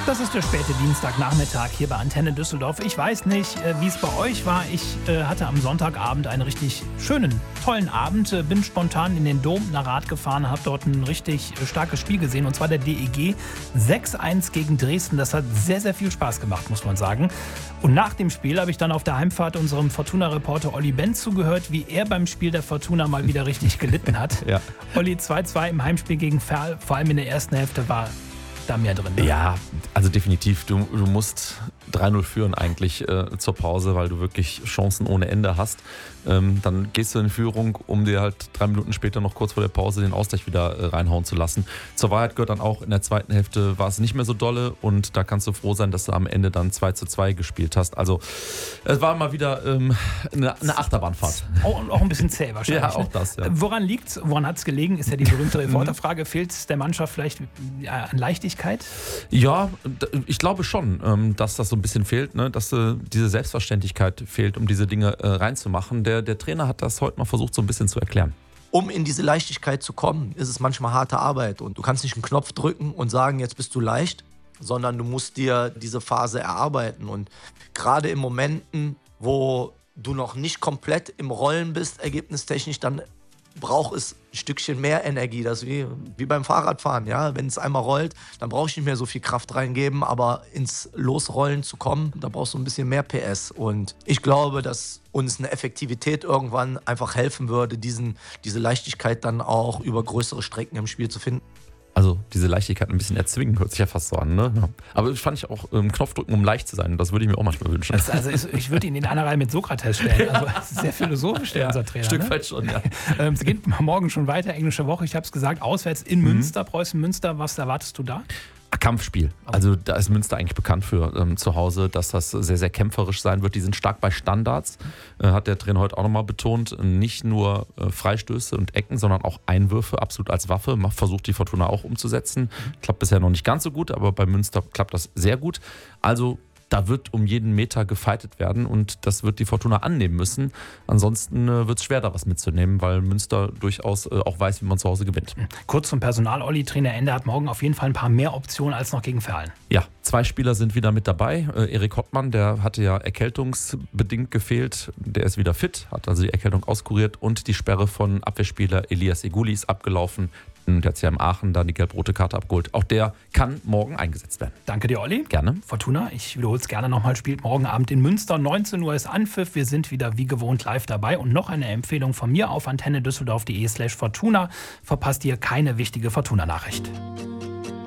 Das ist der späte Dienstagnachmittag hier bei Antenne Düsseldorf. Ich weiß nicht, wie es bei euch war. Ich hatte am Sonntagabend einen richtig schönen, tollen Abend. Bin spontan in den Dom nach Rath gefahren, habe dort ein richtig starkes Spiel gesehen. Und zwar der DEG 6-1 gegen Dresden. Das hat sehr, sehr viel Spaß gemacht, muss man sagen. Und nach dem Spiel habe ich dann auf der Heimfahrt unserem Fortuna-Reporter Olli Benz zugehört, wie er beim Spiel der Fortuna mal wieder richtig gelitten hat. Ja. Olli, 2-2 im Heimspiel gegen Verl, vor allem in der ersten Hälfte war da mehr drin. Ja, also definitiv. Du musst 3-0 führen eigentlich zur Pause, weil du wirklich Chancen ohne Ende hast. Dann gehst du in Führung, um dir halt 3 Minuten später noch kurz vor der Pause den Ausgleich wieder reinhauen zu lassen. Zur Wahrheit gehört dann auch, in der zweiten Hälfte war es nicht mehr so dolle und da kannst du froh sein, dass du am Ende dann 2-2 gespielt hast. Also es war mal wieder eine Achterbahnfahrt. Auch ein bisschen zäh wahrscheinlich. Ja, auch das. Ja. Woran liegt's? Woran hat es gelegen? Ist ja die berühmte Reporterfrage. Fehlt es der Mannschaft vielleicht an Leichtigkeit? Ja, ich glaube schon, dass das so ein bisschen fehlt, ne? Dass diese Selbstverständlichkeit fehlt, um diese Dinge reinzumachen. Der Trainer hat das heute mal versucht, so ein bisschen zu erklären. Um in diese Leichtigkeit zu kommen, ist es manchmal harte Arbeit. Und du kannst nicht einen Knopf drücken und sagen, jetzt bist du leicht, sondern du musst dir diese Phase erarbeiten. Und gerade in Momenten, wo du noch nicht komplett im Rollen bist, ergebnistechnisch, dann braucht es ein Stückchen mehr Energie. Das ist wie beim Fahrradfahren. Ja? Wenn es einmal rollt, dann brauche ich nicht mehr so viel Kraft reingeben. Aber ins Losrollen zu kommen, da brauchst du ein bisschen mehr PS. Und ich glaube, dass uns eine Effektivität irgendwann einfach helfen würde, diese Leichtigkeit dann auch über größere Strecken im Spiel zu finden. Also diese Leichtigkeit ein bisschen erzwingen, hört sich ja fast so an. Ne? Ja. Aber das fand ich auch Knopf drücken, um leicht zu sein. Das würde ich mir auch manchmal wünschen. Also ich würde ihn in einer Reihe mit Sokrates stellen. Also das ist sehr philosophisch, unser Trainer. Ein Stück weit schon, ja. Es geht morgen schon weiter, englische Woche. Ich habe es gesagt, auswärts in Münster, Preußen-Münster. Was erwartest du da? Kampfspiel. Also da ist Münster eigentlich bekannt für zu Hause, dass das sehr, sehr kämpferisch sein wird. Die sind stark bei Standards, hat der Trainer heute auch nochmal betont. Nicht nur Freistöße und Ecken, sondern auch Einwürfe, absolut als Waffe. Versucht die Fortuna auch umzusetzen. Klappt bisher noch nicht ganz so gut, aber bei Münster klappt das sehr gut. Also da wird um jeden Meter gefightet werden und das wird die Fortuna annehmen müssen. Ansonsten wird es schwer, da was mitzunehmen, weil Münster durchaus auch weiß, wie man zu Hause gewinnt. Kurz zum Personal. Olli, Trainer Ende hat morgen auf jeden Fall ein paar mehr Optionen als noch gegen Verl. Ja, 2 Spieler sind wieder mit dabei. Erik Hottmann, der hatte ja erkältungsbedingt gefehlt. Der ist wieder fit, hat also die Erkältung auskuriert und die Sperre von Abwehrspieler Elias Eguli ist abgelaufen. Der hat ja in Aachen da die gelb-rote Karte abgeholt. Auch der kann morgen eingesetzt werden. Danke dir, Olli. Gerne. Fortuna, ich wiederhole es gerne nochmal, spielt morgen Abend in Münster. 19 Uhr ist Anpfiff. Wir sind wieder wie gewohnt live dabei. Und noch eine Empfehlung von mir auf antennedüsseldorf.de/Fortuna. Verpasst ihr keine wichtige Fortuna-Nachricht.